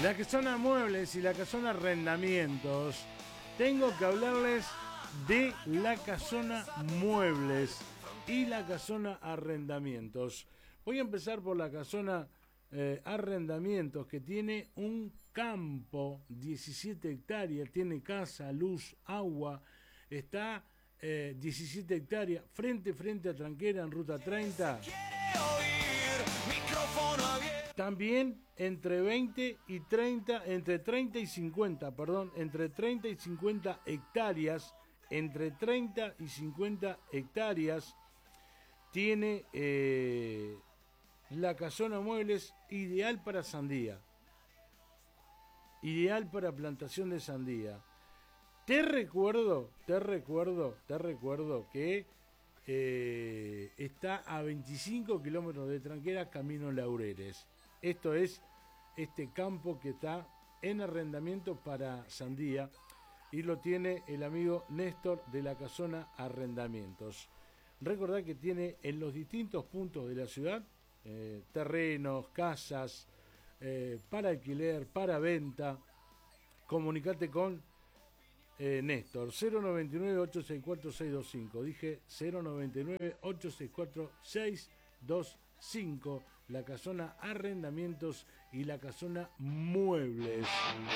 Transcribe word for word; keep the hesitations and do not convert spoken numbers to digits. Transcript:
La Casona Muebles y la Casona Arrendamientos. Tengo que hablarles de la Casona Muebles y la Casona Arrendamientos. Voy a empezar por la Casona eh, Arrendamientos, que tiene un campo, diecisiete hectáreas, tiene casa, luz, agua, está eh, diecisiete hectáreas, frente frente a Tranquera en Ruta treinta. También entre veinte y treinta, entre treinta y cincuenta, perdón, entre treinta y cincuenta hectáreas, entre treinta y cincuenta hectáreas, tiene eh, la Casona Muebles, ideal para sandía, ideal para plantación de sandía. Te recuerdo, te recuerdo, te recuerdo que eh, está a veinticinco kilómetros de Tranquera, camino Laureles. Esto es este campo que está en arrendamiento para sandía y lo tiene el amigo Néstor de la Casona Arrendamientos. Recordad que tiene en los distintos puntos de la ciudad eh, terrenos, casas eh, para alquiler, para venta. Comunicate con eh, Néstor, cero noventa y nueve, ocho seis cuatro, seis dos cinco. Dije cero noventa y nueve, ocho seis cuatro, seis dos cinco. La Casona Arrendamientos y la Casona Muebles.